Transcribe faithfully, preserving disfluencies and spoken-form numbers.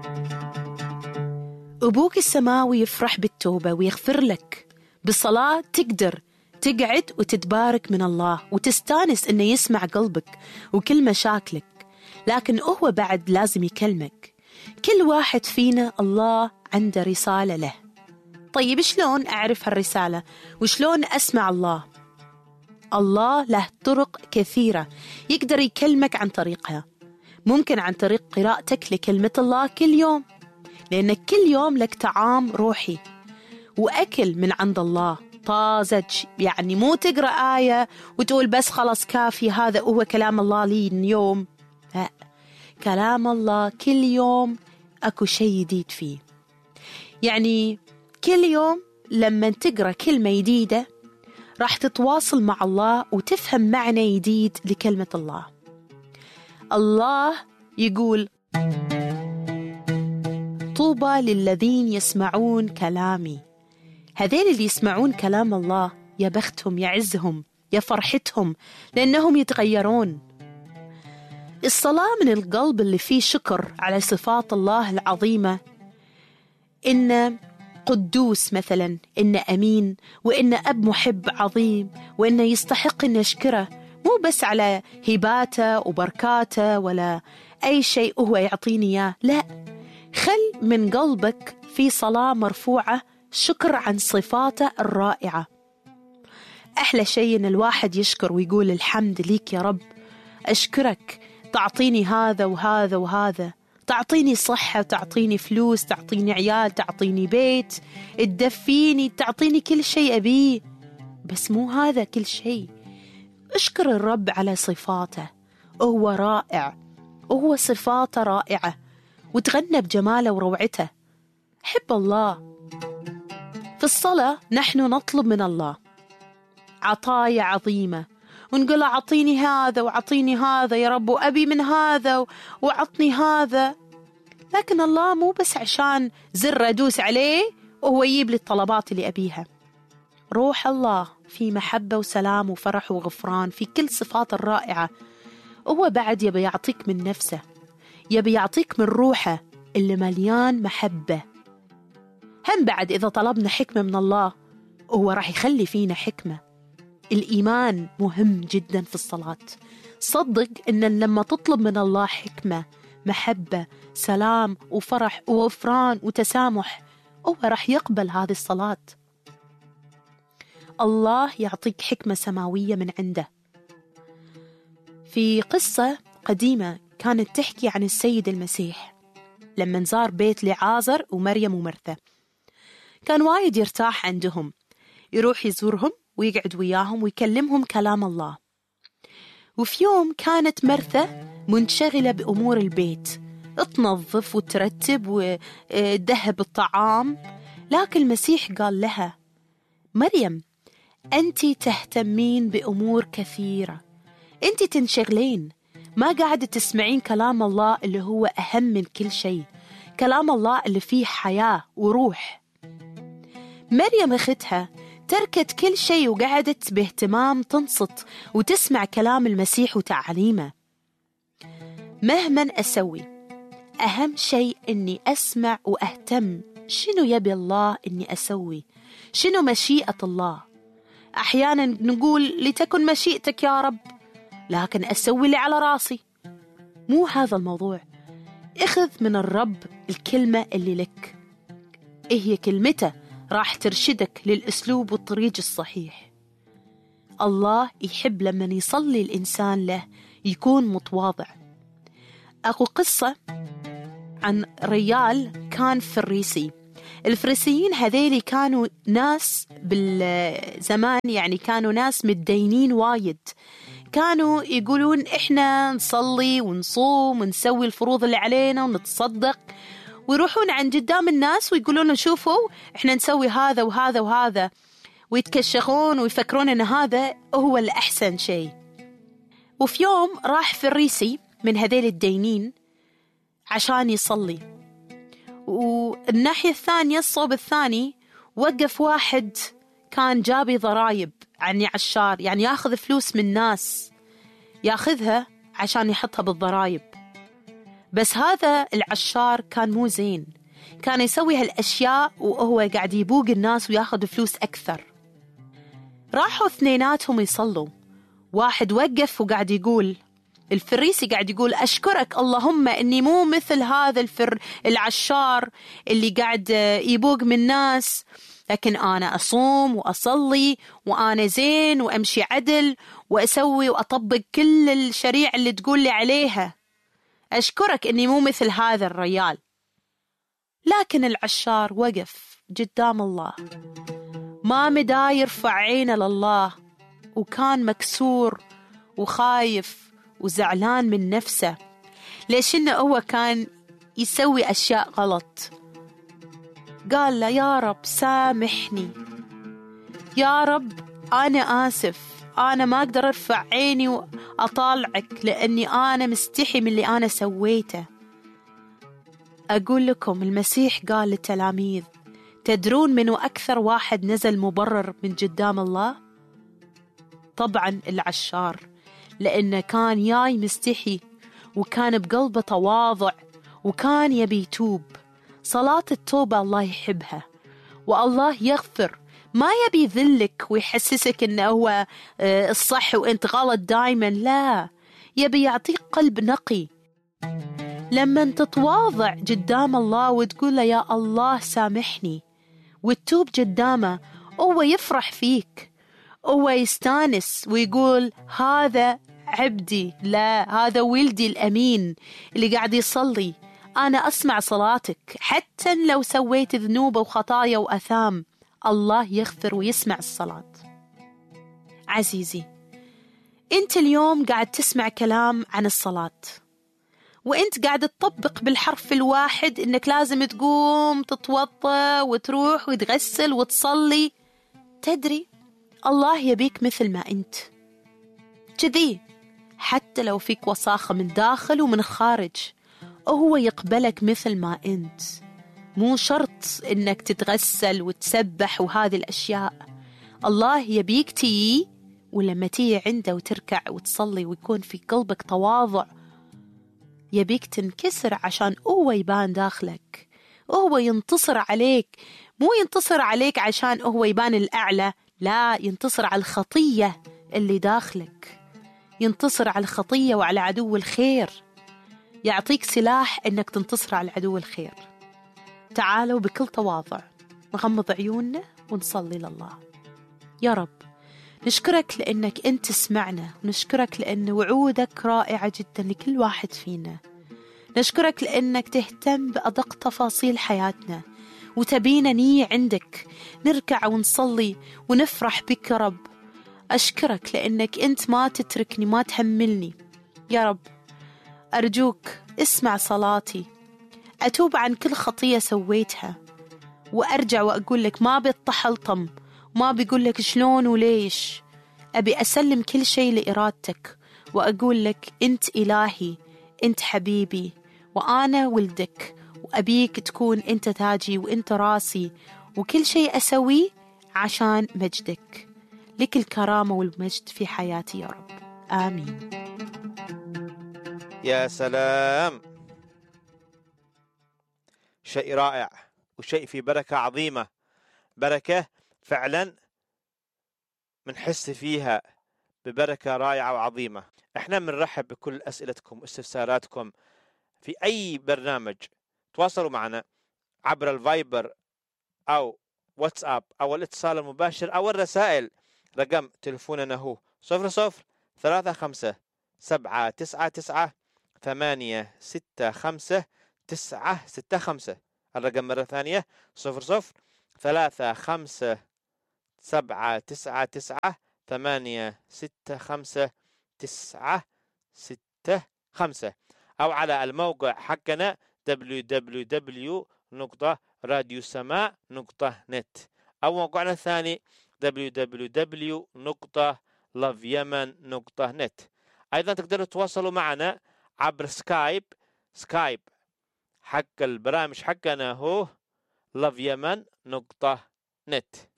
أبوك السماوي يفرح بالتوبة ويغفر لك. بالصلاة تقدر تقعد وتتبارك من الله وتستانس إنه يسمع قلبك وكل مشاكلك، لكن هو بعد لازم يكلمك. كل واحد فينا الله عنده رسالة له. طيب شلون أعرف هالرسالة؟ وشلون أسمع الله؟ الله له طرق كثيرة يقدر يكلمك عن طريقها. ممكن عن طريق قراءتك لكلمة الله كل يوم، لأنك كل يوم لك طعام روحي وأكل من عند الله طازج. يعني مو تقرأ آية وتقول بس خلاص كافي هذا هو كلام الله لي اليوم. لا، كلام الله كل يوم أكو شيء جديد فيه. يعني كل يوم لما تقرأ كلمة جديدة راح تتواصل مع الله وتفهم معنى جديد لكلمة الله. الله يقول طوبى للذين يسمعون كلامي. هذين اللي يسمعون كلام الله يا بختهم، يا عزهم، يا فرحتهم، لأنهم يتغيرون. الصلاة من القلب اللي فيه شكر على صفات الله العظيمة، إن قدوس مثلا، إن أمين، وإن أب محب عظيم، وإنه يستحق إن نشكره مو بس على هباته وبركاته ولا أي شيء هو يعطيني إياه. لا، خل من قلبك في صلاة مرفوعة شكر عن صفاته الرائعة. أحلى شيء إن الواحد يشكر ويقول الحمد ليك يا رب، أشكرك تعطيني هذا وهذا وهذا، تعطيني صحة وتعطيني فلوس، تعطيني عيال، تعطيني بيت، تدفيني، تعطيني كل شيء أبيه. بس مو هذا كل شيء. اشكر الرب على صفاته، هو رائع، وهو صفاته رائعة، وتغنى بجماله وروعته. حب الله. في الصلاة نحن نطلب من الله عطايا عظيمة، ونقول عطيني هذا وعطيني هذا يا رب، وأبي من هذا وعطني هذا. لكن الله مو بس عشان زر أدوس عليه وهو يجيب لي الطلبات اللي أبيها. روح الله في محبة وسلام وفرح وغفران، في كل صفات الرائعة. هو بعد يبي يعطيك من نفسه، يبي يعطيك من روحه اللي مليان محبة. هم بعد إذا طلبنا حكمة من الله هو راح يخلي فينا حكمة. الإيمان مهم جدا في الصلاة. صدق إن لما تطلب من الله حكمة، محبة، سلام وفرح وغفران وتسامح، هو راح يقبل هذه الصلاة. الله يعطيك حكمة سماوية من عنده. في قصة قديمة كانت تحكي عن السيد المسيح لما زار بيت لعازر ومريم ومرثا. كان وايد يرتاح عندهم، يروح يزورهم ويقعد وياهم ويكلمهم كلام الله. وفي يوم كانت مرثا منشغلة بأمور البيت، تنظف وترتب وتذهب الطعام، لكن المسيح قال لها مريم أنت تهتمين بأمور كثيرة، أنت تنشغلين، ما قاعدة تسمعين كلام الله اللي هو أهم من كل شيء، كلام الله اللي فيه حياة وروح. مريم أختها تركت كل شيء وقعدت باهتمام تنصت وتسمع كلام المسيح وتعليمه. مهما أسوي، أهم شيء أني أسمع وأهتم شنو يبي الله أني أسوي، شنو مشيئة الله. أحيانا نقول لتكن مشيئتك يا رب، لكن أسوي اللي على راسي. مو هذا الموضوع. اخذ من الرب الكلمة اللي لك، إيه هي كلمته راح ترشدك للأسلوب والطريق الصحيح. الله يحب لما يصلي الإنسان له يكون متواضع. أخو قصة عن ريال كان فريسي. الفريسيين هذيلي كانوا ناس بالزمان، يعني كانوا ناس متدينين وايد، كانوا يقولون إحنا نصلي ونصوم ونسوي الفروض اللي علينا ونتصدق، ويروحون عن قدام الناس ويقولون شوفوا إحنا نسوي هذا وهذا وهذا، ويتكشخون ويفكرون إن هذا هو الأحسن شيء. وفي يوم راح فريسي من هذيل الدينين عشان يصلي، والناحية الثانية الصوب الثاني وقف واحد كان جابي ضرايب، يعني عشار، يعني ياخذ فلوس من الناس، ياخذها عشان يحطها بالضرايب. بس هذا العشار كان مو زين، كان يسوي هالأشياء وهو قاعد يبوق الناس وياخذ فلوس أكثر. راحوا اثنيناتهم يصلوا، واحد وقف وقاعد يقول، الفريسي قاعد يقول أشكرك اللهم إني مو مثل هذا الفر العشار اللي قاعد يبوق من الناس، لكن أنا أصوم وأصلي وأنا زين وأمشي عدل وأسوي وأطبق كل الشريعة اللي تقول لي عليها، أشكرك إني مو مثل هذا الرجال. لكن العشار وقف قدام الله، ما مدا يرفع عينه لله، وكان مكسور وخايف وزعلان من نفسه، ليش إنه هو كان يسوي أشياء غلط. قال له يا رب سامحني، يا رب أنا آسف، أنا ما أقدر أرفع عيني وأطالعك لأني أنا مستحي من اللي أنا سويته. أقول لكم المسيح قال للتلاميذ، تدرون منو أكثر واحد نزل مبرر من قدام الله؟ طبعا العشار، لأنه كان جاي مستحي وكان بقلبه تواضع وكان يبي يتوب. صلاة التوبة الله يحبها والله يغفر، ما يبي يذلك ويحسسك إنه هو الصح وإنت غلط دايما، لا، يبي يعطيك قلب نقي. لما تتواضع قدام الله وتقول له يا الله سامحني وتتوب قدامه، هو يفرح فيك، هو يستانس ويقول هذا عبدي، لا هذا ولدي الأمين اللي قاعد يصلي، أنا أسمع صلاتك حتى لو سويت ذنوب وخطايا وأثام، الله يغفر ويسمع الصلاة. عزيزي، أنت اليوم قاعد تسمع كلام عن الصلاة، وأنت قاعد تطبق بالحرف الواحد إنك لازم تقوم تتوضأ وتروح وتغسل وتصلي. تدري الله يبيك مثل ما أنت كذي، حتى لو فيك وساخة من داخل ومن الخارج، هو يقبلك مثل ما أنت. مو شرط إنك تتغسل وتسبح وهذه الأشياء، الله يبيك تيجي، ولما تيجي عنده وتركع وتصلي ويكون في قلبك تواضع، يبيك تنكسر عشان هو يبان داخلك، هو ينتصر عليك. مو ينتصر عليك عشان هو يبان الأعلى، لا، ينتصر على الخطية اللي داخلك، ينتصر على الخطية وعلى عدو الخير، يعطيك سلاح إنك تنتصر على عدو الخير. تعالوا بكل تواضع نغمض عيوننا ونصلي لله. يا رب نشكرك لأنك أنت تسمعنا، ونشكرك لأن وعودك رائعة جدا لكل واحد فينا. نشكرك لأنك تهتم بأدق تفاصيل حياتنا، وتبينا نيجي عندك نركع ونصلي ونفرح بك يا رب. أشكرك لأنك أنت ما تتركني، ما تهملني. يا رب أرجوك اسمع صلاتي، أتوب عن كل خطية سويتها، وأرجع وأقول لك ما بيطحلطم، ما بيقول لك شلون وليش، أبي أسلم كل شيء لإرادتك، وأقول لك أنت إلهي، أنت حبيبي، وأنا ولدك، وأبيك تكون أنت تاجي وأنت راسي، وكل شيء أسويه عشان مجدك. لك الكرامة والمجد في حياتي يا رب، آمين. يا سلام، شيء رائع وشيء في بركة عظيمة، بركة فعلا منحس فيها ببركة رائعة وعظيمة. احنا منرحب بكل أسئلتكم واستفساراتكم في أي برنامج. تواصلوا معنا عبر الفايبر أو واتساب أو الاتصال المباشر أو الرسائل. رقم تلفوننا هو صفر صفر ثلاثة خمسة سبعة تسعة تسعة ثمانية ستة خمسة تسعة ستة خمسة. الرقم مرة ثانية صفر صفر ثلاثة خمسة سبعة تسعة تسعة ثمانية ستة خمسة تسعة ستة خمسة، أو على الموقع حقنا دبليو دبليو دبليو دوت راديو سماء دوت نت، أو موقعنا الثاني دبليو دبليو دبليو دوت لاف يمن دوت نت. أيضا تقدروا تتواصلوا معنا عبر سكايب. سكايب حق البرامج حقنا هو لاف يمن دوت نت.